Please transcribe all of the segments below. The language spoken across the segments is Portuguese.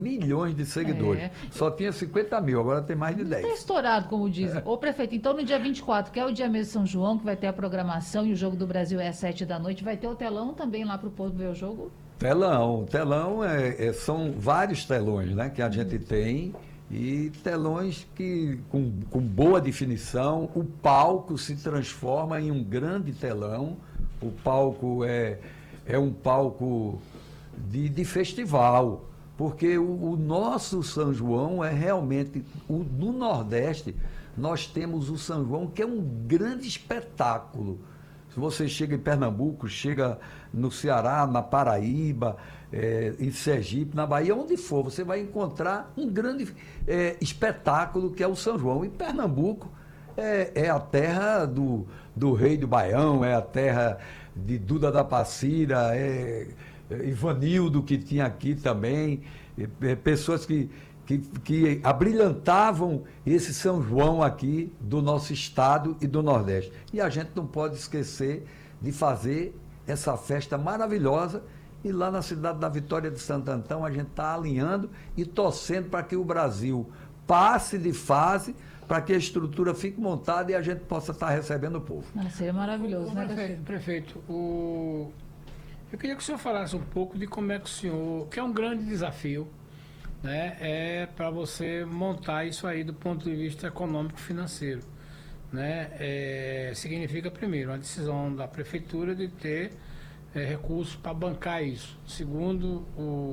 milhões de seguidores. Só tinha 50 mil, agora tem mais de 10. Está estourado, como dizem. Ô, prefeito, então no dia 24, que é o dia mesmo de São João, que vai ter a programação e o Jogo do Brasil é às 7 da noite, vai ter o telão também lá para o povo ver o jogo? Telão são vários telões, né, que a gente tem, e telões que com boa definição. O palco se transforma em um grande telão. O palco é um palco de festival, porque o nosso São João é realmente, no Nordeste, nós temos o São João, que é um grande espetáculo. Se você chega em Pernambuco, chega no Ceará, na Paraíba, em Sergipe, na Bahia, onde for, você vai encontrar um grande espetáculo que é o São João. E Pernambuco é a terra do Rei do Baião, é a terra de Duda da Passira, Ivanildo, que tinha aqui também, pessoas que abrilhantavam esse São João aqui do nosso estado e do Nordeste. E a gente não pode esquecer de fazer essa festa maravilhosa. E lá na cidade da Vitória de Santo Antão, a gente está alinhando e torcendo para que o Brasil passe de fase, para que a estrutura fique montada e a gente possa estar recebendo o povo. Seria maravilhoso, né, prefeito? Eu queria que o senhor falasse um pouco de como é que o senhor, que é um grande desafio, né, para você montar isso aí do ponto de vista econômico-financeiro, né? Significa, primeiro, uma decisão da prefeitura de ter recursos para bancar isso. Segundo,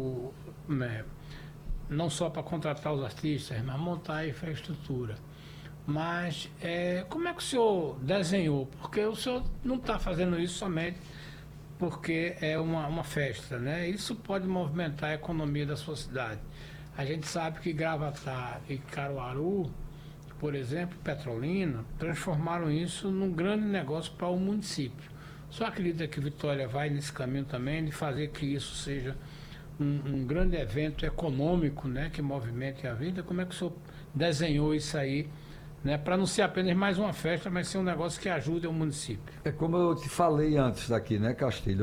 não só para contratar os artistas, mas montar a infraestrutura. Mas como é que o senhor desenhou? Porque o senhor não está fazendo isso somente porque é uma festa, né? Isso pode movimentar a economia da sua cidade. A gente sabe que Gravatá e Caruaru, por exemplo, Petrolina, transformaram isso num grande negócio para o município. Só acredita que Vitória vai nesse caminho também, de fazer que isso seja um grande evento econômico, né, que movimente a vida? Como é que o senhor desenhou isso aí, né, para não ser apenas mais uma festa, mas ser um negócio que ajude o município? Como eu te falei antes daqui, né, Castilho?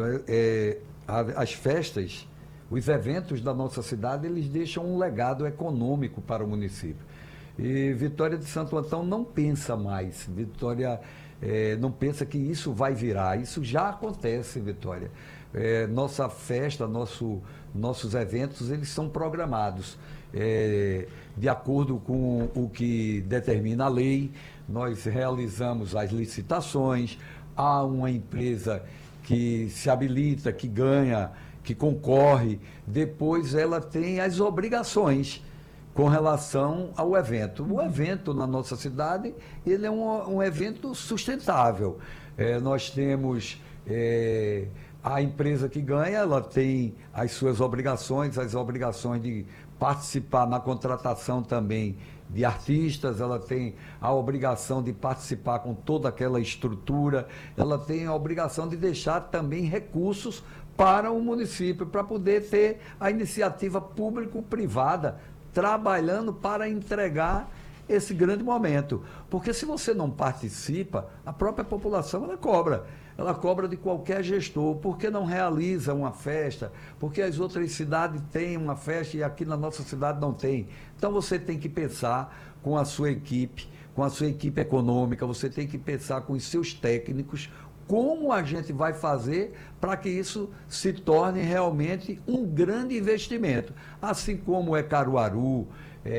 As festas, os eventos da nossa cidade, eles deixam um legado econômico para o município. E Vitória de Santo Antão não pensa mais. Vitória não pensa que isso vai virar. Isso já acontece em Vitória. Nossa festa, nossos eventos, eles são programados de acordo com o que determina a lei. Nós realizamos as licitações, há uma empresa que se habilita, que ganha, que concorre, depois ela tem as obrigações com relação ao evento. O evento na nossa cidade, ele é um evento sustentável. Nós temos a empresa que ganha, ela tem as suas obrigações, as obrigações de participar na contratação também de artistas, ela tem a obrigação de participar com toda aquela estrutura, ela tem a obrigação de deixar também recursos para o município, para poder ter a iniciativa público-privada trabalhando para entregar esse grande momento. Porque se você não participa, a própria população ela cobra de qualquer gestor, porque não realiza uma festa, porque as outras cidades têm uma festa e aqui na nossa cidade não tem. Então você tem que pensar com a sua equipe econômica, você tem que pensar com os seus técnicos, como a gente vai fazer para que isso se torne realmente um grande investimento. Assim como é Caruaru,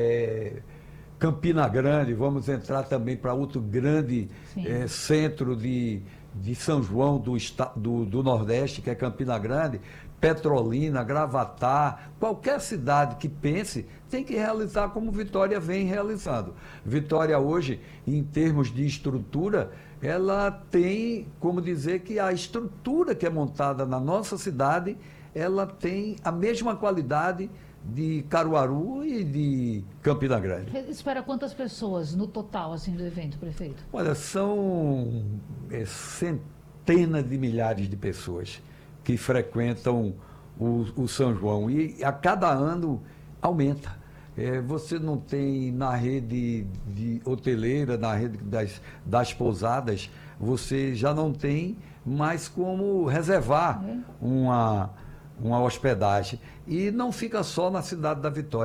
Campina Grande, vamos entrar também para outro grande centro de São João do Nordeste, que é Campina Grande, Petrolina, Gravatá, qualquer cidade que pense tem que realizar como Vitória vem realizando. Vitória hoje, em termos de estrutura, ela tem como dizer que a estrutura que é montada na nossa cidade, ela tem a mesma qualidade de Caruaru e de Campina Grande. Espera quantas pessoas no total assim do evento, prefeito? Olha, são centenas de milhares de pessoas que frequentam o São João e a cada ano aumenta. Você não tem na rede de hoteleira, na rede das pousadas, você já não tem mais como reservar uma hospedagem. E não fica só na cidade da Vitória.